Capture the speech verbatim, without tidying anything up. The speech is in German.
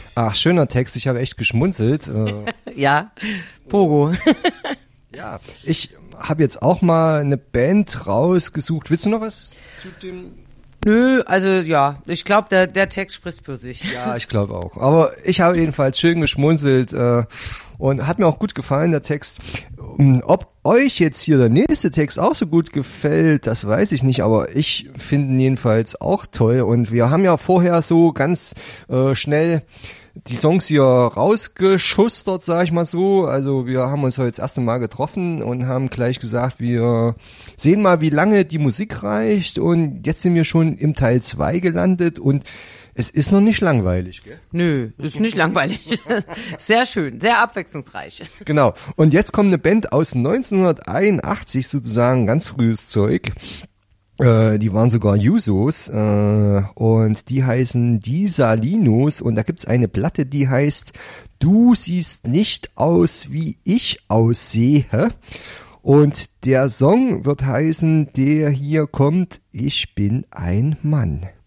Ach, schöner Text, ich habe echt geschmunzelt. Äh, Ja, Pogo. ja, ich habe jetzt auch mal eine Band rausgesucht. Willst du noch was zu dem? Nö, also ja, ich glaube, der, der Text spricht für sich. Ja, ich glaube auch. Aber ich habe jedenfalls schön geschmunzelt äh, und hat mir auch gut gefallen, der Text. Ob euch jetzt hier der nächste Text auch so gut gefällt, das weiß ich nicht, aber ich finde ihn jedenfalls auch toll. Und wir haben ja vorher so ganz äh, schnell die Songs hier rausgeschustert, sag ich mal so. Also wir haben uns heute das erste Mal getroffen und haben gleich gesagt, wir sehen mal, wie lange die Musik reicht. Und jetzt sind wir schon im Teil zwei gelandet und es ist noch nicht langweilig, gell? Nö, ist nicht langweilig. Sehr schön, sehr abwechslungsreich. Genau. Und jetzt kommt eine Band aus neunzehnhunderteinundachtzig, sozusagen ganz frühes Zeug. Äh, die waren sogar Jusos äh, und die heißen Die Salinos und da gibt's eine Platte, die heißt Du siehst nicht aus, wie ich aussehe. Und der Song wird heißen, der hier kommt, Ich bin ein Mann.